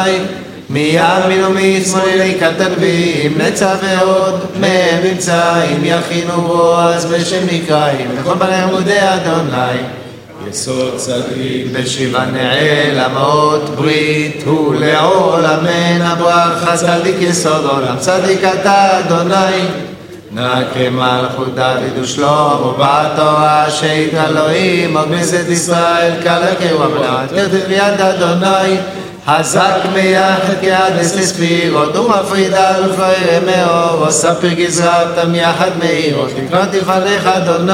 מימין ומשמאל כתנבים נצא ועוד מהם נמצאים יכינו בועז בשם נקראים לכל בני עמודי אדוני יסוד צדיק בשבעה נעלמות ברית הוא לעולמן הברכה צדיק יסוד עולם צדיק אתה אדוני נא כמלכות דוד ושלמה בתורה שית אלוהים וכנסת ישראל כלכהו המלאת תרדף יד אדוני חזק מיחד כעדס לספירות ומפרידה לפערי מאור וספר גזרתם יחד מאירות לקראת לפניך אדוני